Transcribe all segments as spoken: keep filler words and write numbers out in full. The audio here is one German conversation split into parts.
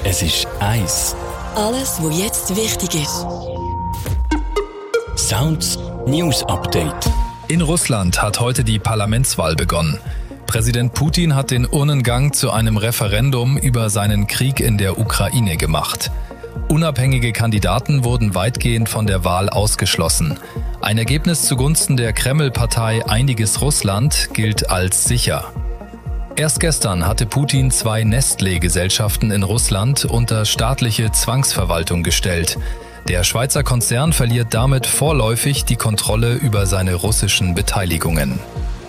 Es ist eins. Alles, was jetzt wichtig ist. Sounds News Update. In Russland hat heute die Parlamentswahl begonnen. Präsident Putin hat den Urnengang zu einem Referendum über seinen Krieg in der Ukraine gemacht. Unabhängige Kandidaten wurden weitgehend von der Wahl ausgeschlossen. Ein Ergebnis zugunsten der Kreml-Partei Einiges Russland gilt als sicher. Erst gestern hatte Putin zwei Nestlé-Gesellschaften in Russland unter staatliche Zwangsverwaltung gestellt. Der Schweizer Konzern verliert damit vorläufig die Kontrolle über seine russischen Beteiligungen.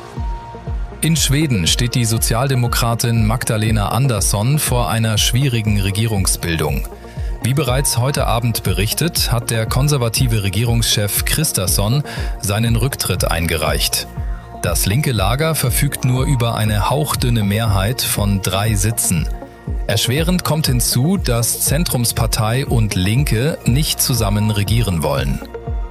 In Schweden steht die Sozialdemokratin Magdalena Andersson vor einer schwierigen Regierungsbildung. Wie bereits heute Abend berichtet, hat der konservative Regierungschef Kristersson seinen Rücktritt eingereicht. Das linke Lager verfügt nur über eine hauchdünne Mehrheit von drei Sitzen. Erschwerend kommt hinzu, dass Zentrumspartei und Linke nicht zusammen regieren wollen.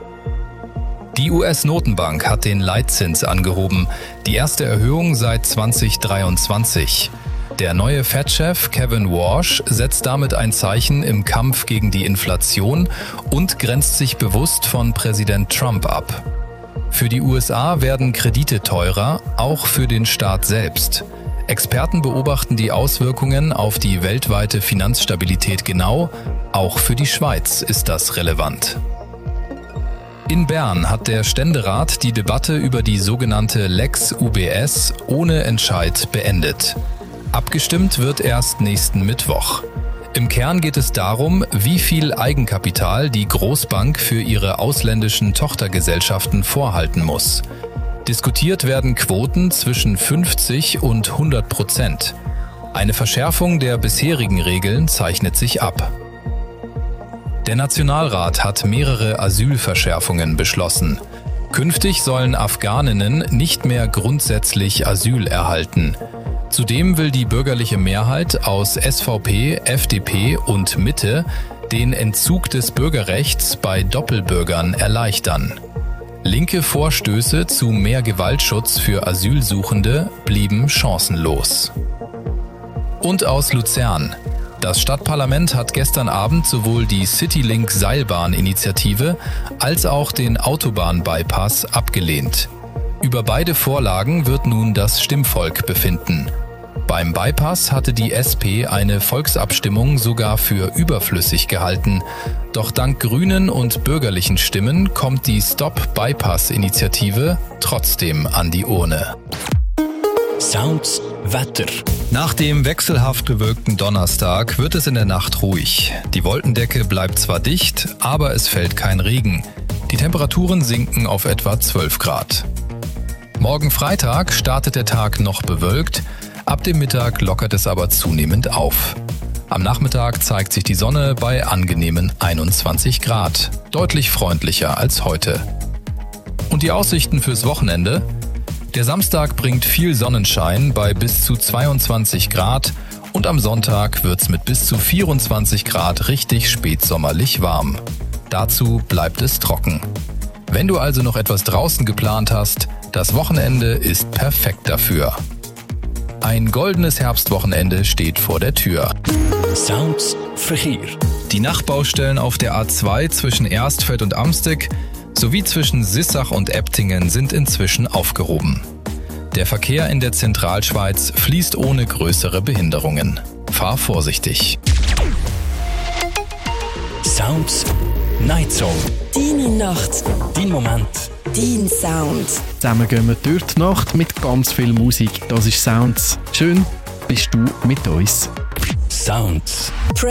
Die U S-Notenbank hat den Leitzins angehoben, die erste Erhöhung seit zwanzig dreiundzwanzig. Der neue Fed-Chef Kevin Warsh setzt damit ein Zeichen im Kampf gegen die Inflation und grenzt sich bewusst von Präsident Trump ab. Für die U S A werden Kredite teurer, auch für den Staat selbst. Experten beobachten die Auswirkungen auf die weltweite Finanzstabilität genau, auch für die Schweiz ist das relevant. In Bern hat der Ständerat die Debatte über die sogenannte Lex U B S ohne Entscheid beendet. Abgestimmt wird erst nächsten Mittwoch. Im Kern geht es darum, wie viel Eigenkapital die Großbank für ihre ausländischen Tochtergesellschaften vorhalten muss. Diskutiert werden Quoten zwischen fünfzig und hundert Prozent. Eine Verschärfung der bisherigen Regeln zeichnet sich ab. Der Nationalrat hat mehrere Asylverschärfungen beschlossen. Künftig sollen Afghaninnen nicht mehr grundsätzlich Asyl erhalten. Zudem will die bürgerliche Mehrheit aus S V P, F D P und Mitte den Entzug des Bürgerrechts bei Doppelbürgern erleichtern. Linke Vorstöße zu mehr Gewaltschutz für Asylsuchende blieben chancenlos. Und aus Luzern. Das Stadtparlament hat gestern Abend sowohl die Citylink-Seilbahn-Initiative als auch den Autobahn-Bypass abgelehnt. Über beide Vorlagen wird nun das Stimmvolk befinden. Beim Bypass hatte die S P eine Volksabstimmung sogar für überflüssig gehalten. Doch dank grünen und bürgerlichen Stimmen kommt die Stop-Bypass-Initiative trotzdem an die Urne. Sounds Wetter. Nach dem wechselhaft bewölkten Donnerstag wird es in der Nacht ruhig. Die Wolkendecke bleibt zwar dicht, aber es fällt kein Regen. Die Temperaturen sinken auf etwa zwölf Grad. Morgen Freitag startet der Tag noch bewölkt, ab dem Mittag lockert es aber zunehmend auf. Am Nachmittag zeigt sich die Sonne bei angenehmen einundzwanzig Grad, deutlich freundlicher als heute. Und die Aussichten fürs Wochenende? Der Samstag bringt viel Sonnenschein bei bis zu zweiundzwanzig Grad und am Sonntag wird's mit bis zu vierundzwanzig Grad richtig spätsommerlich warm. Dazu bleibt es trocken. Wenn du also noch etwas draußen geplant hast, das Wochenende ist perfekt dafür. Ein goldenes Herbstwochenende steht vor der Tür. Sounds Verkehr. Die Nachbaustellen auf der A zwei zwischen Erstfeld und Amsteg sowie zwischen Sissach und Eptingen sind inzwischen aufgehoben. Der Verkehr in der Zentralschweiz fließt ohne größere Behinderungen. Fahr vorsichtig. Sounds Night Song. Deine Nacht. Dein Moment. Dein Sound. Zusammen gehen wir durch die Nacht mit ganz viel Musik. Das ist Sounds. Schön bist du mit uns. Sounds.